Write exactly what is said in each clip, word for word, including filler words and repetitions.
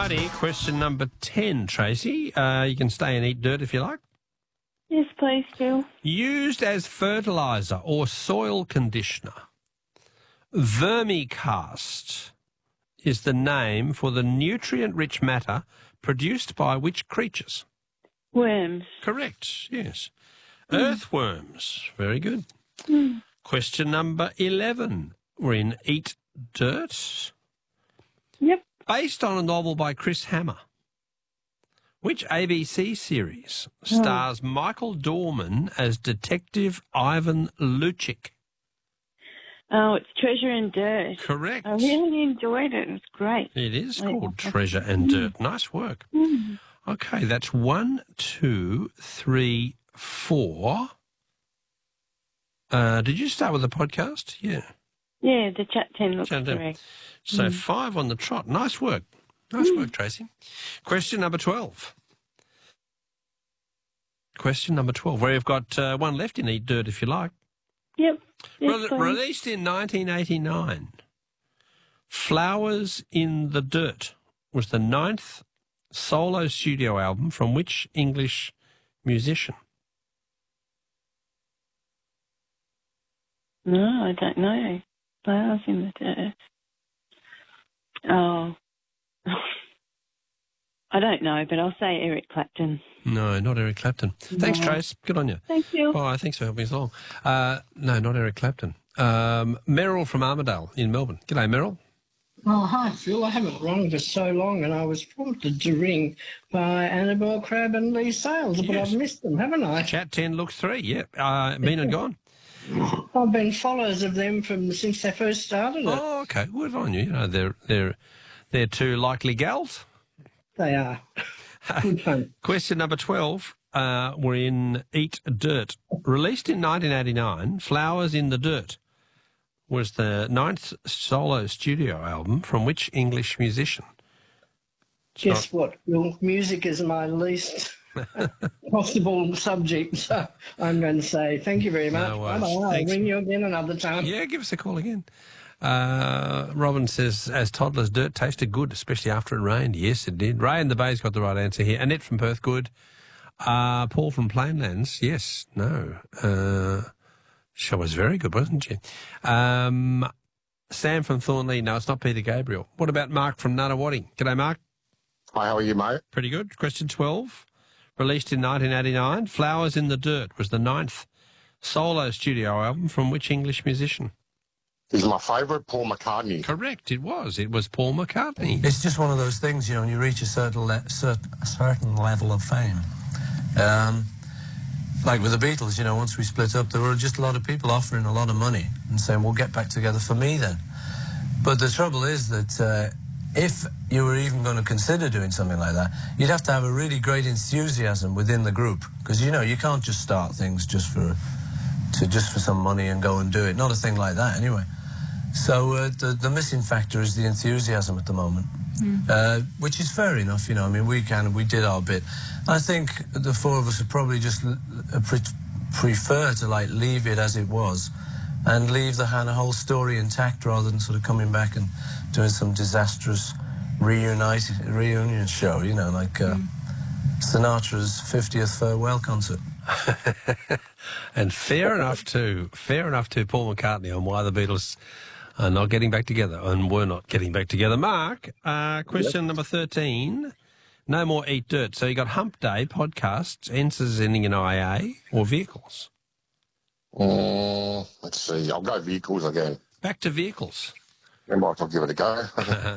righty, question number ten, Tracy. Uh, you can stay and eat dirt if you like. Yes, please, Phil. Used as fertiliser or soil conditioner, vermicast is the name for the nutrient-rich matter produced by which creatures? Worms. Correct, yes. Mm. Earthworms. Very good. Mm. Question number eleven. We're in Eat Dirt. Yep. Based on a novel by Chris Hammer, which A B C series stars oh. Michael Dorman as Detective Ivan Lucic? Oh, it's Treasure and Dirt. Correct. I really enjoyed it. It was great. It is called Treasure and Dirt. Nice work. Mm. Okay, that's one, two, three, four. Uh, did you start with the podcast? Yeah. Yeah, the chat ten looks chat ten. correct. So mm. five on the trot. Nice work. Nice mm. work, Tracy. Question number twelve. Question number twelve, where you've got uh, one left in Eat Dirt if you like. Yep. Yes, Re- released in nineteen eighty-nine, Flowers in the Dirt was the ninth solo studio album from which English musician? No, I don't know. Flowers in the Dirt. Oh. I don't know, but I'll say Eric Clapton. No, not Eric Clapton. No. Thanks, Trace. Good on you. Thank you. Oh, thanks for helping us along. Uh, no, not Eric Clapton. Um, Meryl from Armidale in Melbourne. G'day, Meryl. Oh, hi, Phil. I haven't rung for so long, and I was prompted to ring by Annabelle Crabb and Lee Sales, but yes. I've missed them, haven't I? Chat ten looks three, yep. Uh, been and gone. I've been followers of them from since they first started it. Oh, okay. Good on you. You know, they're, they're, they're two likely gals. They are. Good fun. Question number twelve. Uh, we're in Eat Dirt. Released in nineteen eighty-nine, Flowers in the Dirt was the ninth solo studio album from which English musician? It's Guess not... what? Well, music is my least possible subject, so I'm going to say thank you very much. No worries. I'll Thanks. ring you again another time. Yeah, give us a call again. Uh, Robin says, as toddlers, dirt tasted good, especially after it rained. Yes, it did. Ray in the Bay's got the right answer here. Annette from Perth, good. Uh, Paul from Plainlands, yes, no. Uh, she was very good, wasn't she? Um, Sam from Thornley, no, it's not Peter Gabriel. What about Mark from Nunawading? G'day, Mark. Hi, how are you, mate? Pretty good. Question twelve. Released in nineteen eighty-nine, Flowers in the Dirt was the ninth solo studio album from which English musician? He's my favourite, Paul McCartney. Correct, it was. It was Paul McCartney. It's just one of those things, you know, when you reach a certain, le- certain, certain level of fame. Um, like with the Beatles, you know, once we split up, there were just a lot of people offering a lot of money and saying, we'll get back together for me then. But the trouble is that uh, if you were even going to consider doing something like that, you'd have to have a really great enthusiasm within the group. Because, you know, you can't just start things just for, to, just for some money and go and do it. Not a thing like that, anyway. So uh, the, the missing factor is the enthusiasm at the moment, mm. uh, which is fair enough, you know. I mean, we kind of, we did our bit. I think the four of us would probably just uh, pre prefer to, like, leave it as it was and leave the kind of whole story intact rather than sort of coming back and doing some disastrous reunite, reunion show, you know, like uh, mm. Sinatra's fiftieth farewell concert. And fair enough to, fair enough to Paul McCartney on why the Beatles are not getting back together and were not getting back together. Mark, uh, question yep. number thirteen. No more Eat Dirt. So you got Hump Day, podcasts, answers ending in I A, or vehicles? Mm, let's see. I'll go vehicles again. Back to vehicles. I might as well give it a go.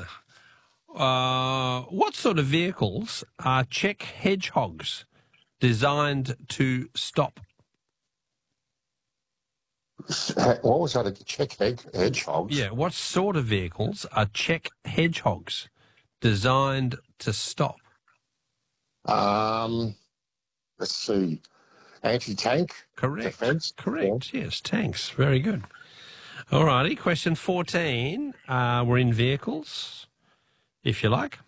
uh, what sort of vehicles are Czech hedgehogs designed to stop? What was that, a Czech hedgehogs? Yeah, what sort of vehicles are Czech hedgehogs designed to stop? Um, let's see. Anti-tank? Correct. Defense? Correct, yeah. Yes, tanks. Very good. All righty, question fourteen. Uh, we're in vehicles, if you like.